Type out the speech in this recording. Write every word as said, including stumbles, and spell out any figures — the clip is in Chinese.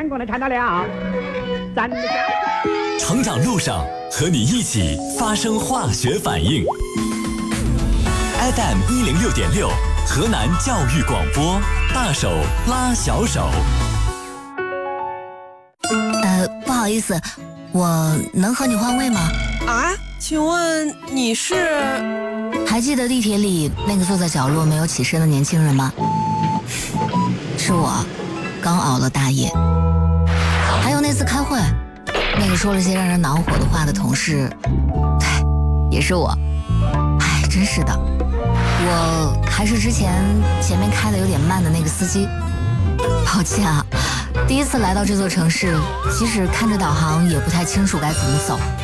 两个人看到了，咱们成长路上和你一起发生化学反应。F M 一零六点六，河南教育广播，大手拉小手。 呃，不好意思，我能和你换位吗？ 啊，请问你是？ 还记得地铁里那个坐在角落没有起身的年轻人吗？是我，刚熬了大夜。还有那次开会，那个说了些让人恼火的话的同事，对，也是我。哎，真是的，我还是之前前面开的有点慢的那个司机。抱歉啊，第一次来到这座城市，即使看着导航也不太清楚该怎么走。